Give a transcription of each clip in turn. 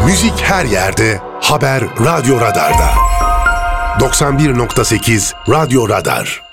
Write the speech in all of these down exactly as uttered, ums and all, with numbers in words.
Müzik her yerde, haber Radyo Radar'da. doksan bir nokta sekiz Radyo Radar.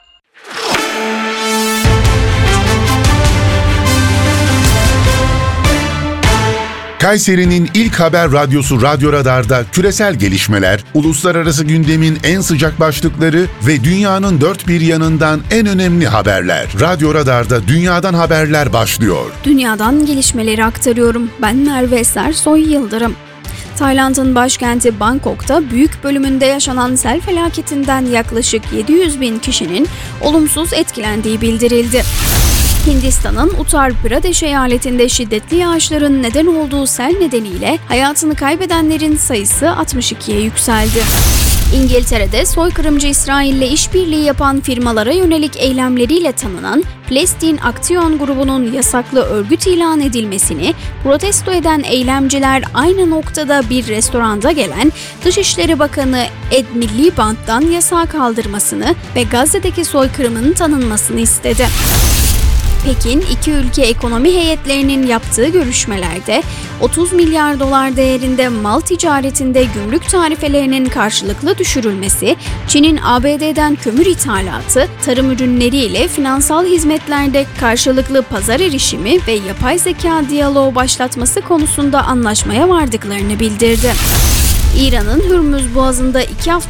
Kayseri'nin ilk haber radyosu Radyo Radar'da küresel gelişmeler, uluslararası gündemin en sıcak başlıkları ve dünyanın dört bir yanından en önemli haberler. Radyo Radar'da dünyadan haberler başlıyor. Dünyadan gelişmeleri aktarıyorum. Ben Merve Eser Soy Yıldırım. Tayland'ın başkenti Bangkok'ta büyük bölümünde yaşanan sel felaketinden yaklaşık yedi yüz bin kişinin olumsuz etkilendiği bildirildi. Hindistan'ın Uttar Pradesh eyaletinde şiddetli yağışların neden olduğu sel nedeniyle hayatını kaybedenlerin sayısı altmış ikiye yükseldi. İngiltere'de soykırımcı İsrail'le işbirliği yapan firmalara yönelik eylemleriyle tanınan Palestine Aksiyon Grubu'nun yasaklı örgüt ilan edilmesini protesto eden eylemciler aynı noktada bir restoranda gelen Dışişleri Bakanı Ed Miliband'dan yasağı kaldırmasını ve Gazze'deki soykırımın tanınmasını istedi. Pekin, iki ülke ekonomi heyetlerinin yaptığı görüşmelerde otuz milyar dolar değerinde mal ticaretinde gümrük tarifelerinin karşılıklı düşürülmesi, Çin'in A B D'den kömür ithalatı, tarım ürünleri ile finansal hizmetlerde karşılıklı pazar erişimi ve yapay zeka diyaloğu başlatması konusunda anlaşmaya vardıklarını bildirdi. İran'ın Hürmüz Boğazı'nda iki hafta